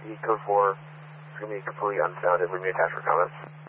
the code 4 is going to be completely unsounded. Leave me a attachment comments.